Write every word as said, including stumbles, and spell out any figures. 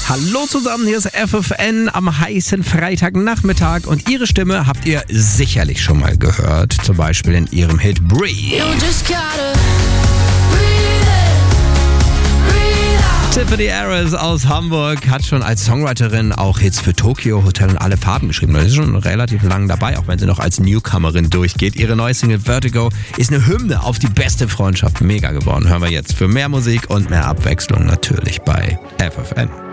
Hallo zusammen, hier ist F F N am heißen Freitagnachmittag und ihre Stimme habt ihr sicherlich schon mal gehört, zum Beispiel in ihrem Hit Breathe. Tiffany Harris aus Hamburg hat schon als Songwriterin auch Hits für Tokyo, Hotel und alle Farben geschrieben. Sie ist schon relativ lang dabei, auch wenn sie noch als Newcomerin durchgeht. Ihre neue Single Vertigo ist eine Hymne auf die beste Freundschaft. Mega geworden. Hören wir jetzt für mehr Musik und mehr Abwechslung natürlich bei F F N.